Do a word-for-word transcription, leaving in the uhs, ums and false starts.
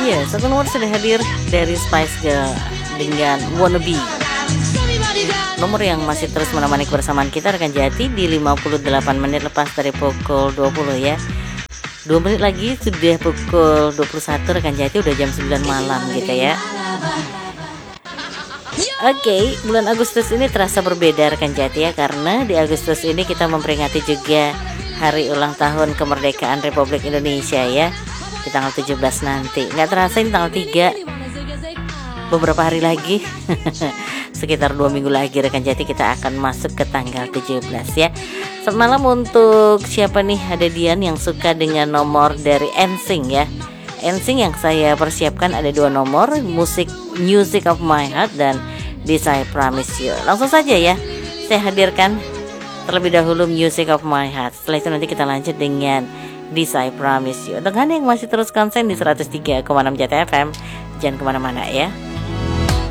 Iya, satu nomor sudah hadir dari Spice Girl dengan Wannabe. Nomor yang masih terus menemani kebersamaan kita rekan Jati di lima puluh delapan menit lepas dari pukul dua puluh ya. Dua menit lagi sudah pukul dua puluh satu rekan Jati, udah jam sembilan malam gitu ya. Oke, okay, bulan Agustus ini terasa berbeda rekan Jati ya, karena di Agustus ini kita memperingati juga hari ulang tahun kemerdekaan Republik Indonesia ya, di tanggal tujuh belas nanti. Nggak terasa ini tanggal tiga, beberapa hari lagi sekitar dua minggu lagi rekan Jati kita akan masuk ke tanggal tujuh belas ya. Selamat malam untuk siapa nih, ada Dian yang suka dengan nomor dari N Sync ya. N Sync yang saya persiapkan ada dua nomor, musik Music of My Heart dan This I Promise You. Langsung saja ya, saya hadirkan terlebih dahulu Music of My Heart. Setelah itu nanti kita lanjut dengan This I Promise You. Untuk Anda yang masih terus konsen di seratus tiga koma enam Jati F M, jangan kemana-mana ya.